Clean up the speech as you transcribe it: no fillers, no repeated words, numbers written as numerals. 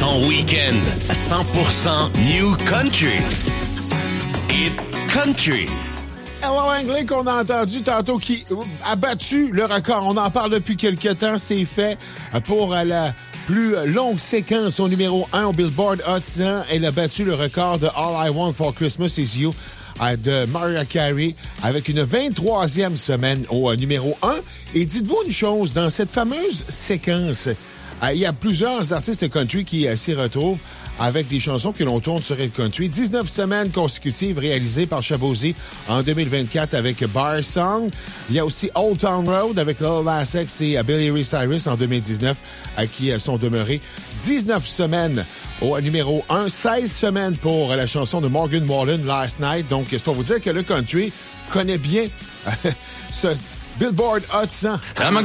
Ton week-end 100% New Country. Hit Country. Hello Anglais qu'on a entendu tantôt qui a battu le record. On en parle depuis quelques temps. C'est fait pour la plus longue séquence au numéro 1 au Billboard Hot 100. Elle a battu le record de All I Want for Christmas Is You de Mariah Carey avec une 23e semaine au numéro 1. Et dites-vous une chose, dans cette fameuse séquence, il y a plusieurs artistes country qui s'y retrouvent avec des chansons que l'on tourne sur Hit Country. 19 semaines consécutives réalisées par Shabozy en 2024 avec Bar Song. Il y a aussi Old Town Road avec Lil Nas X et Billy Ray Cyrus en 2019 qui sont demeurés 19 semaines au numéro 1. 16 semaines pour la chanson de Morgan Wallen, Last Night. Donc, c'est pour vous dire que le country connaît bien ce Billboard Hot 100.